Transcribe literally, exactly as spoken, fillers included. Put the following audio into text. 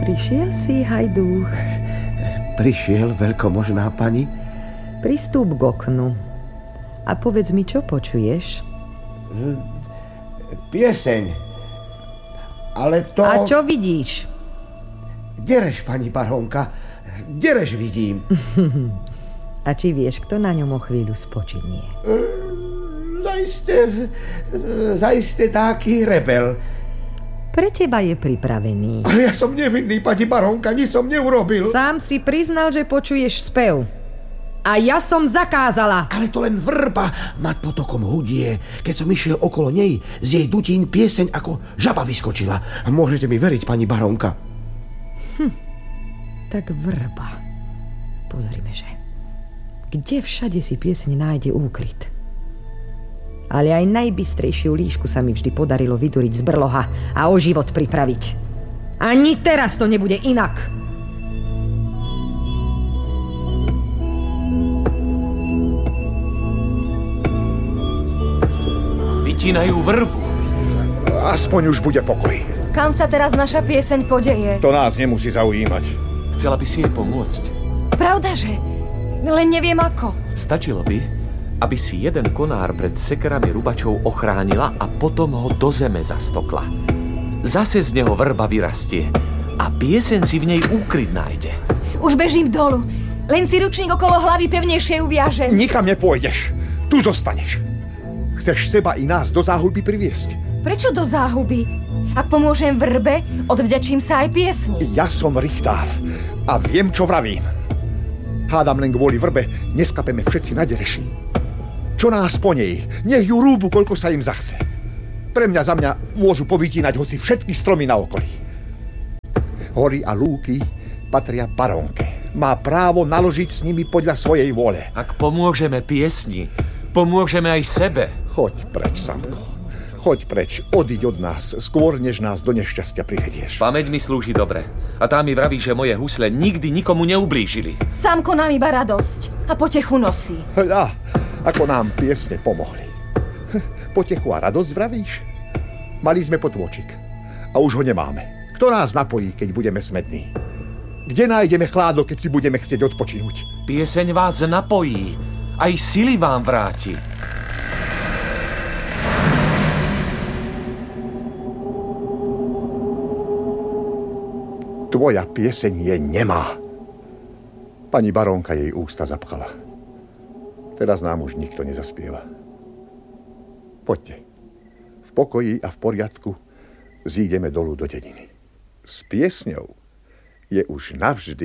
Prišiel si, hajdúch. Prišiel, veľkomožná pani. Pristúp k oknu a povedz mi, čo počuješ? Pieseň. Ale to... A čo vidíš? Dereš, pani barónka. Dereš vidím. A či vieš, kto na ňom o chvíľu spočinie? E, zaiste... Zaiste taký rebel. Pre teba je pripravený. Ale ja som nevinný, pani barónka, nič som neurobil. Sám si priznal, že počuješ spev. A ja som zakázala. Ale to len vrba nad potokom hudie. Keď som išiel okolo nej, z jej dutín pieseň ako žaba vyskočila. Môžete mi veriť, pani barónka. Hm, tak vrba. Pozrime, že kde všade si pieseň nájde úkryt. Ale aj najbystrejšiu líšku sa mi vždy podarilo vyduriť z brloha a o život pripraviť. Ani teraz to nebude inak. Vytínajú vrbu. Aspoň už bude pokoj. Kam sa teraz naša pieseň podeje? To nás nemusí zaujímať. Chcela by si jej pomôcť. Pravdaže? Len neviem ako. Stačilo by, aby si jeden konár pred sekerami rubačov ochránila a potom ho do zeme zastokla. Zase z neho vrba vyrastie a pieseň si v nej úkryt nájde. Už bežím dolu. Len si ručník okolo hlavy pevnejšie uviažem. Nikam nepôjdeš. Tu zostaneš. Chceš seba i nás do záhuby priviesť. Prečo do záhuby? Ak pomôžem vrbe, odvďačím sa aj piesni. Ja som richtár a viem, čo vravím. Hádam, len kvôli vrbe neskapeme všetci na dereši. Čo nás po nej? Nech ju rúbu, koľko sa im zachce. Pre mňa za mňa môžu povytínať hoci všetky stromy na okolí. Hory a lúky patria barónke. Má právo naložiť s nimi podľa svojej vôle. Ak pomôžeme piesni, pomôžeme aj sebe. Choď preč, Samko. Choď preč, odiď od nás, skôr než nás do nešťastia privedieš. Pamäť mi slúži dobre. A tá mi vraví, že moje husle nikdy nikomu neublížili. Samko nám iba radosť a potechu nosí. Hľa, ako nám piesne pomohli. Potechu a radosť vravíš? Mali sme potôčik a už ho nemáme. Kto nás napojí, keď budeme smední? Kde nájdeme chládo, keď si budeme chcieť odpočinúť? Pieseň vás napojí, aj sily vám vráti. Tvoja pieseň je nemá. Pani barónka jej ústa zapchala. Teraz nám už nikto nezaspieva. Poďte. V pokoji a v poriadku zídeme dolu do dediny. S piesňou je už navždy